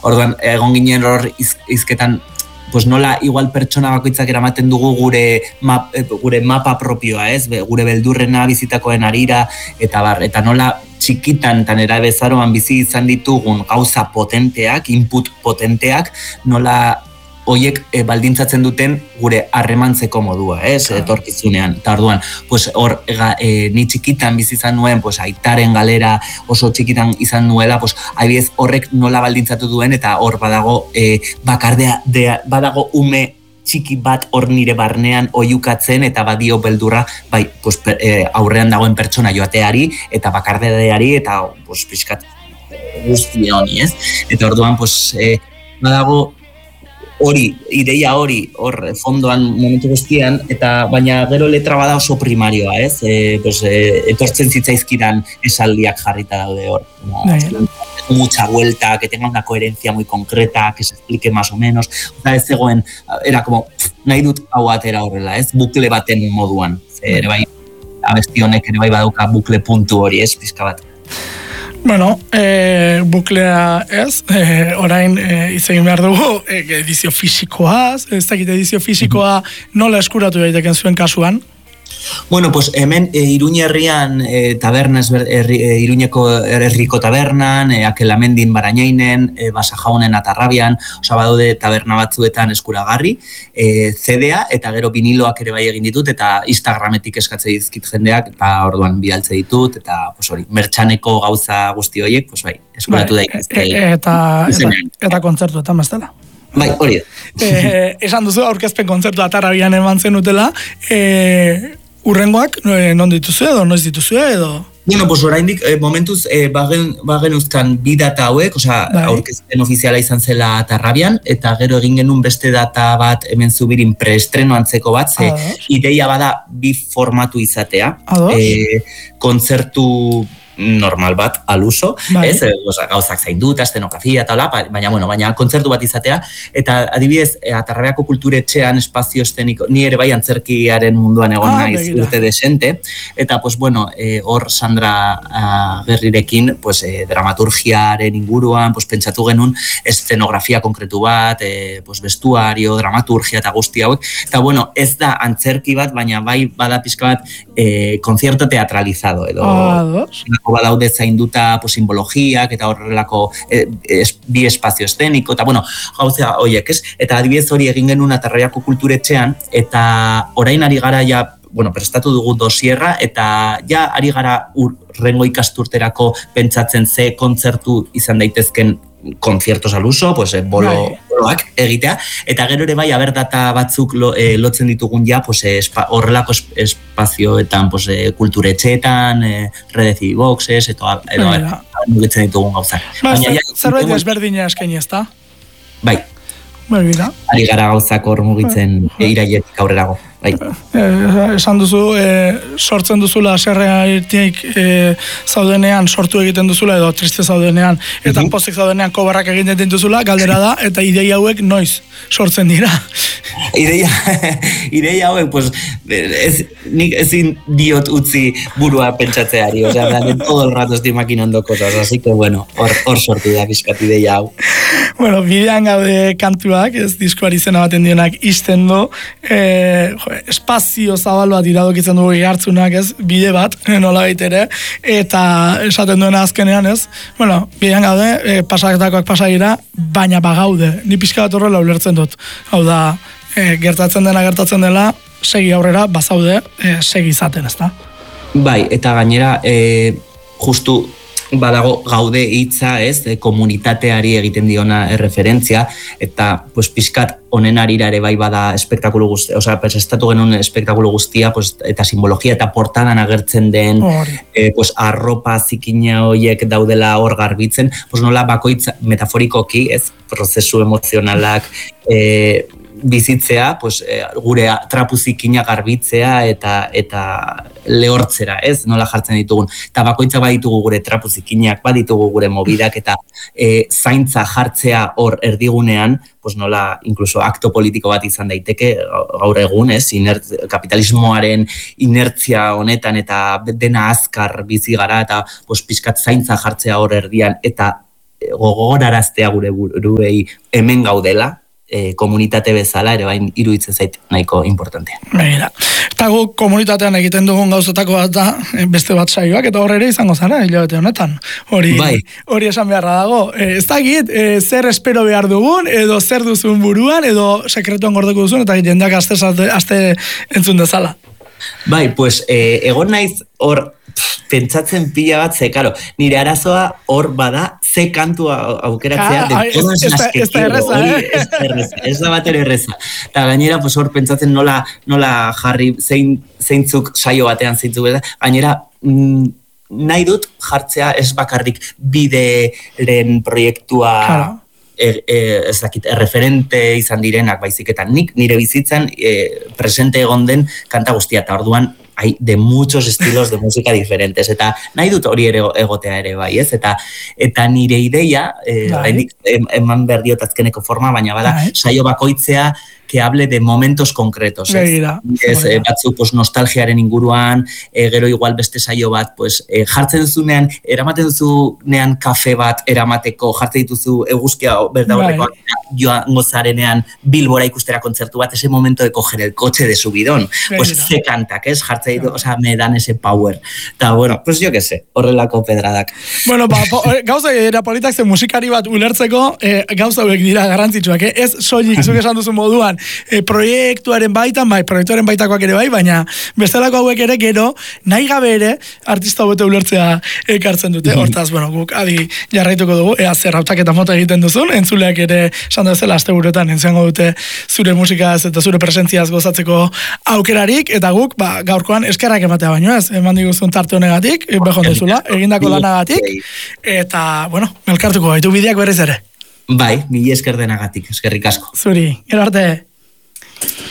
Orduan, egon ginen hor izketan, pues nola igual pertsona bakoitzak eramaten dugu gure mapa propioa, ez? Gure beldurrena bizitakoen arira, eta nola txikitan eta nera bezaroan bizi izan ditugun gauza potenteak, input potenteak, nola hoiek baldintzatzen duten gure harremantzeko modua, ez? Etorkizunean. Eta orduan, pues hor ni txikitan bizi izan nuen, pues aitaren galera oso txikitan izan nuela, pues adibidez horrek nola baldintzatu duen, eta hor badago badago ume txiki bat hor nire barnean oiukatzen eta badio beldurra, bai, pues aurrean dagoen pertsona joateari eta bakardeari eta pues pixkat guzti honi, ez? Eta orduan, pues badago ideia hori, hor fondoan momentu guztian, eta baina gero letra bada oso primarioa, ez? Etortzen zitzaizkidan esaldiak jarrita daude hor. Mucha vuelta, que tenga una coherencia muy concreta, que se explique más o menos. Ez zegoen, era como, nahi dut hau atera horrela, ez? Bukle baten moduan. Ere bai, abesti honek ere bai badauka bukle puntu hori, ez? Pizka bat. Bueno, buklea ez, orain izegin behar dugu edizio fisikoaz, ez dakit edizio fisikoa nola eskuratu daiteken zuen kasuan? Bueno, pues hemen Iruña herrian tabernas, Iruñeko herriko tabernan, Akelamendin Barañainen, Basajaunen Atarrabian, osa badaude taberna batzuetan eskuragarri, CD-a eta gero viniloak ere bai egin ditut, eta Instagrametik eskatze dizkit jendeak, eta orduan bidaltze ditut, eta pues hori, mertxaneko gauza guzti horiek, pues bai, eskuratu daitezke. Eta kontzertuetan bestela. Bai, hori da. Esan duzu, aurkezpen kontzertu Atarrabian eman zenutela, urrengoak non dituzu edo, noiz dituzu edo? Bueno, pues oraindik momentuz bagenuzkan bi data hauek, osea, aurkezpen ofiziala izan zela Atarrabian, eta gero egin genuen beste data bat hemen Zubirin preestreno antzeko bat, ze ideia bada bi formatu izatea. Kontzertu normal bat, aluso, ez? Gauzak zainduta, estenografia eta hola, baina kontzertu bat izatea, eta adibidez, Atarrabiako kulturetxean espazio esteniko, ni ere bai antzerkiaren munduan egon naiz urte desente, eta, pues, bueno, hor Sandra Gerrirekin, pues, dramaturgiaren inguruan, pues, pentsatu genuen estenografia konkretu bat, pues, vestuario, dramaturgia eta guzti hauek, eta, bueno, ez da antzerki bat, baina bai bada pixka bat concierto teatralizado, edo badaude zainduta simbologiak eta horrelako bi espazio esteniko, eta bueno, gauza horiek, ez? Eta adibidez hori egin genuen Atarrabiako kulturetxean, eta orain ari gara ja, bueno, prestatu dugu dosierra, eta ja ari gara urrengo ikasturterako pentsatzen ze kontzertu izan daitezken conciertos al uso, pues boloak egitea, eta gero ere bai data batzuk lotzen ditugun ja, pues horrelako espazioetan, pues kulturetxeetan, redezi boxes, edo mugitzen ditugun gauzak. Zerbait ezberdina eskaini ezta? Bai. Ari gara gauzak hor mugitzen irailetik aurrerago. Esan duzu, sortzen duzula haserretik zaudenean sortu egiten duzula, edo triste zaudenean, eta pozik zaudenean kobarrak egiten duzula, galdera da, eta ideia hauek noiz sortzen dira? Ideia hauek, pues, nik ezin diot utzi burua pentsatzeari, o sea, en todo el rato estoy maquinando cosas, así que, bueno, hor sortu da bizkat ideia hau. Bueno, bidean gaude kantuak, ez diskoari izena baten dionak izten du, espazio zabal bat iradokitzen dugu hartzunak, ez, bide bat, nola ere, eta esaten duena azkenean, ez, bueno, bidean gaude, pasaketakoak pasagira, baina bagaude, ni pixka bat horrela ulertzen dut, hau da, gertatzen dela, segi aurrera, bazaude, segi izaten, ez da? Bai, eta gainera, justu, badago gaude hitza, ez, komunitateari egiten diona erreferentzia, eta pues pixkat honen arira ere bai bada espektakulu guztia, osea, prestatu genuen espektakulu guztia, pues, eta simbologia eta portadan agertzen den, pues, arropa zikina horiek daudela hor garbitzen, pues nola bakoitza metaforikoki, ez, prozesu emozionalak bizitzea, pues, gure trapuzikina garbitzea eta lehortzera, ez, nola jartzen ditugun. Eta bakoitza baditugu gure trapuzikinak, baditugu gure mobidak, eta zaintza jartzea hor erdigunean, pues nola, incluso akto politiko bat izan daiteke, gaur egun, ez, kapitalismoaren inertzia honetan, eta dena azkar bizi gara, eta pues, pixkat zaintza jartzea hor erdian, eta gogoraraztea gure buruei hemen gaudela, komunitate bezala ere bain iruditzen zait nahiko importantea. Begira. Eta guk komunitatean egiten dugun gauzatako bat da, beste bat saioak, eta hor ere izango zara, hilabete honetan. Hori esan beharra dago. Ez dakit, zer espero behar dugun, edo zer duzun buruan, edo sekretuan gordeko duzun, eta jendeak aste entzun dezala. Bai, pues, egon naiz hor pentsatzen pila bat, karo, nire arazoa hor bada, ze kantua aukeratzea, ez da erreza, ez da bat ere erreza. Eta gainera, pues, hor pentsatzen nola jarri, zeintzuk saio batean zeintzuk, gainera, nahi dut jartzea ez bakarrik bideren proiektua, ez dakit, referente izan direnak baizik, eta nik nire bizitzan presente egon den kanta guztia, eta orduan de muchos estilos de música diferentes, eta nahi dut hori ere egotea ere bai, ez? Eta nire ideia, eman behar diot azkeneko forma, baina bada, saio bakoitzea que hable de momentos concretos. Batzuk pues, nostalgiaren inguruan, gero igual beste saio bat, pues, jartzen duzunean, eramaten duzunean kafe bat eramateko, jartzen dituzu eguzkia berda horrekoak, joango zarenean Bilbora ikustera kontzertu bat, ese momento de coger el coche de subidón, pues ze kantak, ez? Jartzen ditu, o sea, me dan ese power. Eta, bueno, pues yo que sé, horrelako pedradak. Bueno, gauza era politak ze musikari bat ulertzeko, gauza hauek dira garrantzitsuak, ez soilik, zuk esan duzu moduan, proiektuaren baitan, proiektuaren baitakoak ere bai, baina bestelako hauek ere gero, nahi gabe ere, artista hobete ulertzea ekartzen dute. Hortaz, bueno, guk adi jarraituko dugu, ea zer hautak eta mota egiten duzun, entzuleak ere, esan duzela, aste buruetan, entzuango dute zure musikaz eta zure presentziaz gozatzeko aukerarik, eta guk, gaurkoan eskerrak ematea baino ez, eman diguzun tarte honegatik, behon duzula, egindako lanagatik, eta, bueno, melkartuko gaitu bideak berriz ere. Bai, mila esker denagatik, eskerrik asko. Zuri, gero arte.